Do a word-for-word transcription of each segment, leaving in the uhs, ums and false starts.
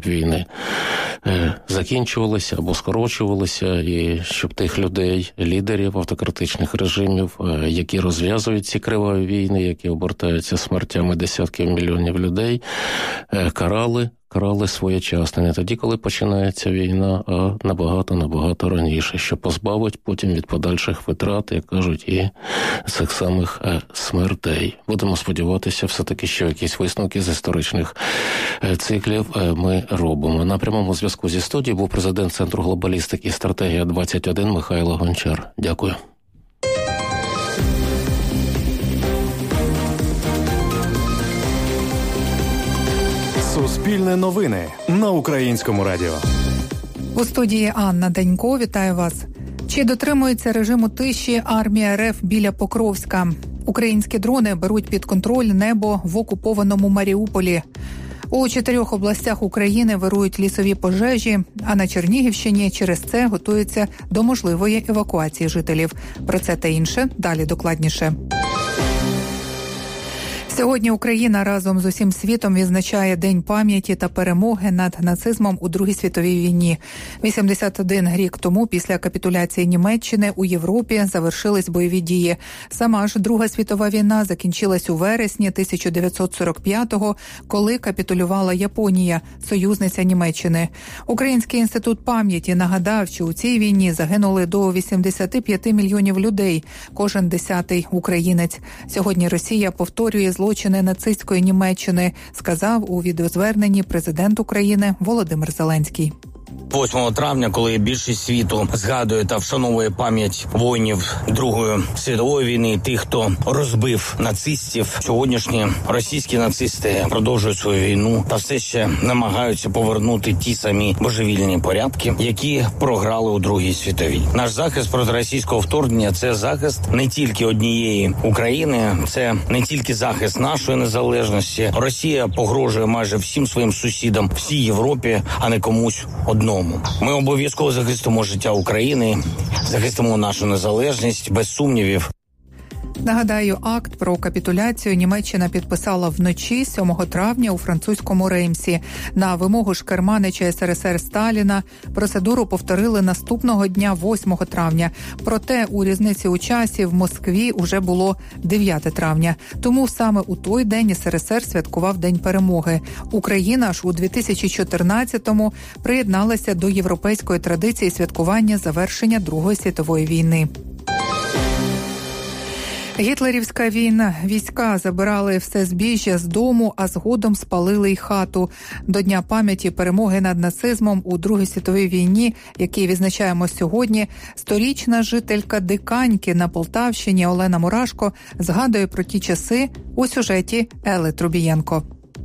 війни закінчувалися або скорочувалися, і щоб тих людей, лідерів автократичних режимів, які розв'язують ці криваві війни, які обертаються смертями десятків мільйонів людей, карали, карали своєчасно. Не тоді, коли починається війна, а набагато-набагато раніше, що позбавить потім від подальших витрат, як кажуть, і цих самих смертей. Будемо сподіватися все-таки, що якісь висновки з історичних циклів ми робимо. На прямому зв'язку зі студією був президент Центру глобалістики і стратегія двадцять один Михайло Гончар. Дякую. Суспільне новини на Українському радіо. У студії Анна Данько. Вітаю вас. Чи дотримується режиму тиші армія РФ біля Покровська? Українські дрони беруть під контроль небо в окупованому Маріуполі. У чотирьох областях України вирують лісові пожежі, а на Чернігівщині через це готуються до можливої евакуації жителів. Про це та інше далі докладніше. Сьогодні Україна разом з усім світом відзначає День пам'яті та перемоги над нацизмом у Другій світовій війні. вісімдесят один рік тому після капітуляції Німеччини у Європі завершились бойові дії. Сама ж Друга світова війна закінчилась у вересні тисяча дев'ятсот сорок п'ятого, коли капітулювала Японія, союзниця Німеччини. Український інститут пам'яті нагадав, що у цій війні загинули до вісімдесят п'ять мільйонів людей, кожен десятий українець. Сьогодні Росія повторює зло злочини нацистської Німеччини, сказав у відеозверненні президент України Володимир Зеленський. восьмого травня, коли більшість світу згадує та вшановує пам'ять воїнів Другої світової війни, тих, хто розбив нацистів, сьогоднішні російські нацисти продовжують свою війну та все ще намагаються повернути ті самі божевільні порядки, які програли у Другій світовій. Наш захист проти російського вторгнення – це захист не тільки однієї України, це не тільки захист нашої незалежності. Росія погрожує майже всім своїм сусідам, всій Європі, а не комусь одному. Ми обов'язково захистимо життя України, захистимо нашу незалежність, без сумнівів. Нагадаю, акт про капітуляцію Німеччина підписала вночі сьомого травня у французькому Реймсі. На вимогу ж керманича СРСР Сталіна процедуру повторили наступного дня, восьмого травня. Проте у різниці у часі в Москві уже було дев'яте травня. Тому саме у той день СРСР святкував День перемоги. Україна ж у дві тисячі чотирнадцятому приєдналася до європейської традиції святкування завершення Другої світової війни. Гітлерівська війна. Війська забирали все збіжжя з дому, а згодом спалили й хату. До Дня пам'яті перемоги над нацизмом у Другій світовій війні, який відзначаємо сьогодні, сторічна жителька Диканьки на Полтавщині Олена Мурашко згадує про ті часи у сюжеті Ели Трубієнко.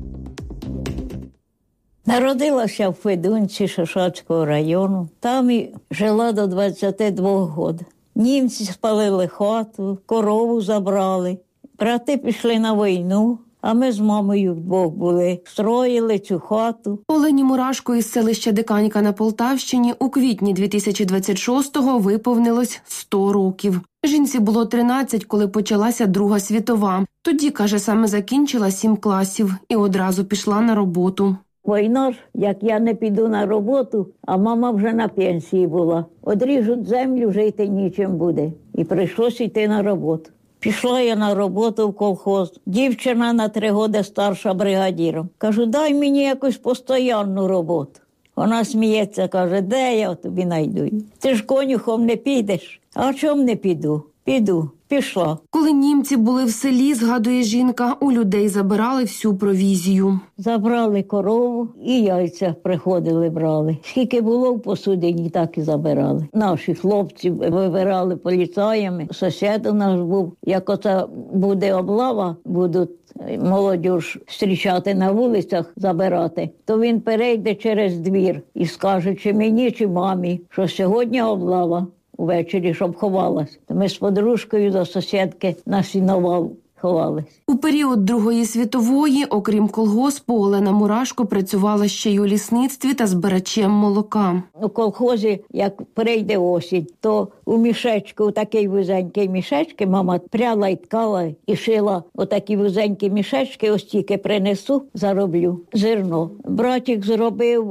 Народилася в Федунці Шишацького району. Там і жила до двадцяти двох років. Німці спалили хату, корову забрали. Брати пішли на війну, а ми з мамою вдвох були. Строїли цю хату. Олені Мурашко із селища Диканька на Полтавщині у квітні дві тисячі двадцять шостого виповнилось сто років. Жінці було тринадцять, коли почалася Друга світова. Тоді, каже, саме закінчила сім класів і одразу пішла на роботу. Війна ж, як я не піду на роботу, а мама вже на пенсії була. Одріжуть землю, жити нічим буде. І прийшлося йти на роботу. Пішла я на роботу в колхоз. Дівчина на три роки старша бригадіром. Кажу, дай мені якусь постійну роботу. Вона сміється, каже, де я тобі найду? Ти ж конюхом не підеш. А чому не піду? Піду. Пішла. Коли німці були в селі, згадує жінка, у людей забирали всю провізію. Забрали корову і яйця приходили, брали. Скільки було в посудині, так і забирали. Наші хлопці вибирали поліцаями. Сусід у нас був, як оце буде облава, будуть молодіж зустрічати на вулицях, забирати, то він перейде через двір і скаже, чи мені, чи мамі, що сьогодні облава. Увечері, щоб ховалась. Ми з подружкою до сусідки на сіновал ховались. У період Другої світової, окрім колгоспу, Олена Мурашко працювала ще й у лісництві та збирачем молока. У колхозі, як прийде осінь, то у мішечку, такий вузенький мішечки, мама пряла і ткала, і шила отакі вузенькі мішечки, ось тільки принесу, зароблю зерно. Братик зробив